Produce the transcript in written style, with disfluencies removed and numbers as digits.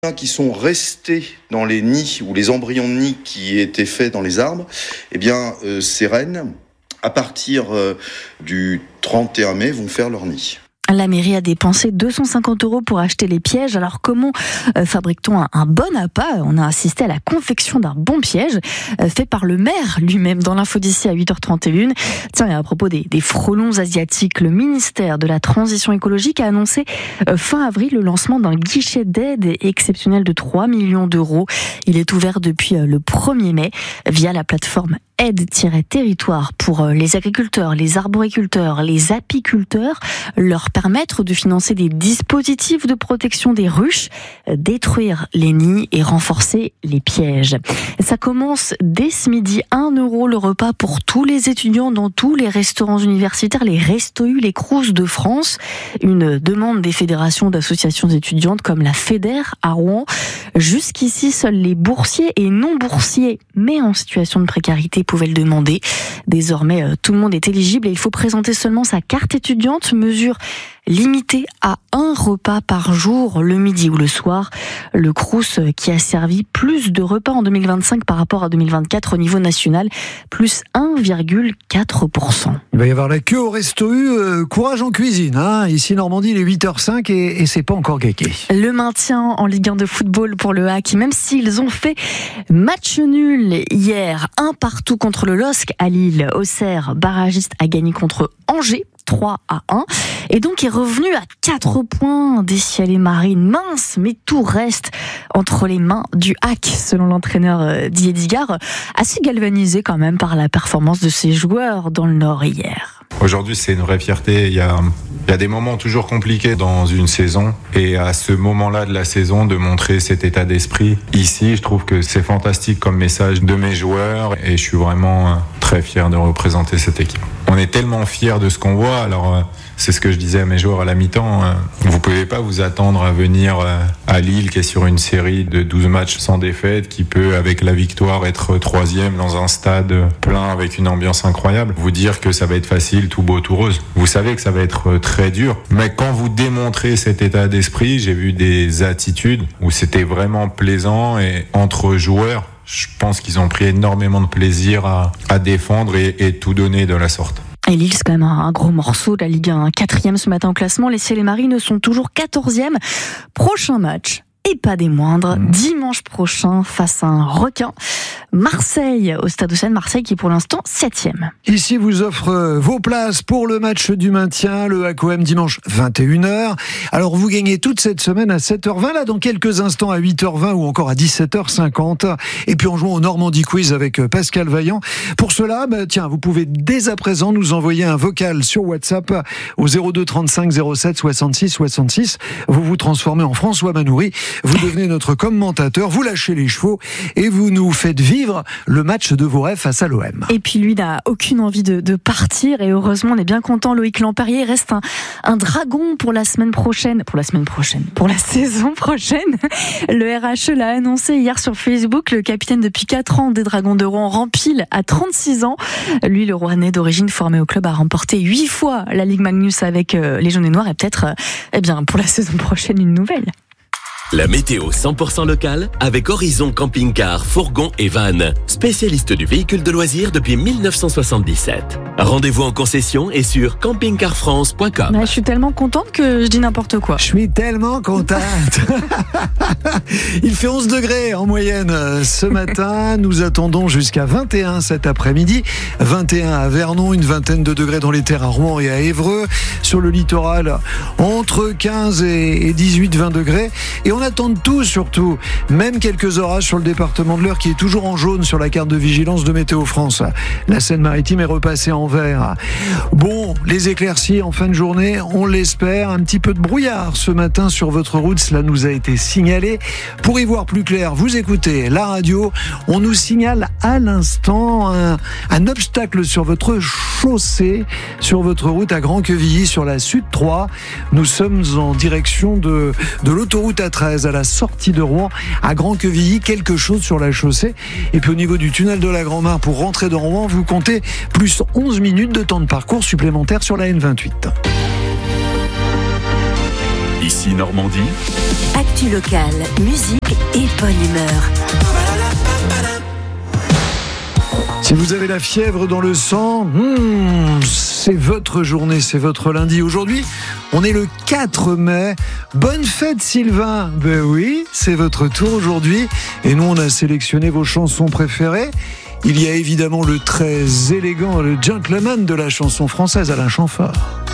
qui sont restés dans les nids ou les embryons de nids qui étaient faits dans les arbres, ces rennes, à partir du 31 mai, vont faire leur nid. La mairie a dépensé 250 € pour acheter les pièges. Alors comment fabrique-t-on un bon appât ? On a assisté à la confection d'un bon piège fait par le maire lui-même dans l'info d'ici à 8h31. Tiens, et à propos des frelons asiatiques, le ministère de la Transition écologique a annoncé fin avril le lancement d'un guichet d'aide exceptionnel de 3 millions d'euros. Il est ouvert depuis le 1er mai via la plateforme aide-territoire pour les agriculteurs, les arboriculteurs, les apiculteurs, leur permettre de financer des dispositifs de protection des ruches, détruire les nids et renforcer les pièges. Ça commence dès ce midi, 1 € le repas pour tous les étudiants dans tous les restaurants universitaires, les Restos U, les Crous de France. Une demande des fédérations d'associations étudiantes comme la FEDER à Rouen. Jusqu'ici, seuls les boursiers et non boursiers, mais en situation de précarité, pouvaient le demander. Désormais, tout le monde est éligible et il faut présenter seulement sa carte étudiante, mesure limitée à 1 repas par jour, le midi ou le soir. Le Crous qui a servi plus de repas en 2025 par rapport à 2024 au niveau national, plus 1,4%. Il va y avoir la queue au Resto U, courage en cuisine. Ici Normandie, il est 8h05 et c'est pas encore gagné. Le maintien en Ligue 1 de football pour le HAC, même s'ils ont fait match nul hier, 1 partout contre le LOSC à Lille. Auxerre, barragiste, a gagné contre Angers, 3-1, et donc est revenu à 4 points des Ciel et Marine. Mince, mais tout reste entre les mains du HAC, selon l'entraîneur Didier Digard, assez galvanisé quand même par la performance de ses joueurs dans le Nord hier. Aujourd'hui, c'est une vraie fierté. Il y a des moments toujours compliqués dans une saison, et à ce moment-là de la saison, de montrer cet état d'esprit. Ici, je trouve que c'est fantastique comme message de mes joueurs, et je suis vraiment très fier de représenter cette équipe. On est tellement fiers de ce qu'on voit. Alors, c'est ce que je disais à mes joueurs à la mi-temps. Vous pouvez pas vous attendre à venir à Lille, qui est sur une série de 12 matchs sans défaite, qui peut, avec la victoire, être 3e dans un stade plein avec une ambiance incroyable. Vous dire que ça va être facile, tout beau, tout rose. Vous savez que ça va être très dur. Mais quand vous démontrez cet état d'esprit, j'ai vu des attitudes où c'était vraiment plaisant, et entre joueurs, je pense qu'ils ont pris énormément de plaisir à défendre et tout donner de la sorte. Et Lille, c'est quand même un gros morceau de la Ligue 1, 4e ce matin au classement. Les Ciel et Marines sont toujours 14e. Prochain match, et pas des moindres, dimanche prochain face à un requin. Marseille, au Stade Océane, Marseille qui est pour l'instant 7e. Ici vous offre vos places pour le match du maintien, le HAC-OM dimanche 21h. Alors vous gagnez toute cette semaine à 7h20, là dans quelques instants à 8h20 ou encore à 17h50. Et puis on joue au Normandie Quiz avec Pascal Vaillant. Pour cela, vous pouvez dès à présent nous envoyer un vocal sur WhatsApp au 02 35 07 66 66. Vous vous transformez en François Manoury. Vous devenez notre commentateur, vous lâchez les chevaux et vous nous faites vivre le match de vos rêves face à l'OM. Et puis lui n'a aucune envie de partir, et heureusement on est bien content. Loïc Lampérier reste un dragon pour la saison prochaine. Le RHE l'a annoncé hier sur Facebook. Le capitaine depuis 4 ans des Dragons de Rouen rempile à 36 ans. Lui, le Rouennais d'origine formé au club, a remporté 8 fois la Ligue Magnus avec les Jaunes et Noirs, et peut-être pour la saison prochaine une nouvelle. La météo 100% locale avec Horizon Camping-Car, Fourgon et Van, spécialiste du véhicule de loisirs depuis 1977. Rendez-vous en concession et sur campingcarfrance.com. Je suis tellement contente que je dis n'importe quoi. Je suis tellement contente. Il fait 11 degrés en moyenne ce matin. Nous attendons jusqu'à 21 cet après-midi. 21 à Vernon, une vingtaine de degrés dans les terres à Rouen et à Évreux. Sur le littoral, entre 15 et 18-20 degrés. Et on attend de tout, surtout. Même quelques orages sur le département de l'Eure, qui est toujours en jaune sur la carte de vigilance de Météo France. La Seine-Maritime est repassée en vert. Bon, les éclaircies en fin de journée, on l'espère. Un petit peu de brouillard ce matin sur votre route, cela nous a été signalé. Pour y voir plus clair, vous écoutez la radio. On nous signale à l'instant un obstacle sur votre chaussée, sur votre route à Grand-Quevilly, sur la Sud 3. Nous sommes en direction de l'autoroute A13 à la sortie de Rouen, à Grand-Quevilly, quelque chose sur la chaussée. Et puis au niveau du tunnel de la Grand-Mare, pour rentrer dans Rouen, vous comptez plus 11 minutes de temps de parcours supplémentaire sur la N28. Ici Normandie. Actu locale, musique et bonne humeur. Si vous avez la fièvre dans le sang, c'est votre journée, c'est votre lundi. Aujourd'hui, on est le 4 mai. Bonne fête Sylvain. Ben oui, c'est votre tour aujourd'hui. Et nous, on a sélectionné vos chansons préférées. Il y a évidemment le très élégant, le gentleman de la chanson française, Alain Chamfort.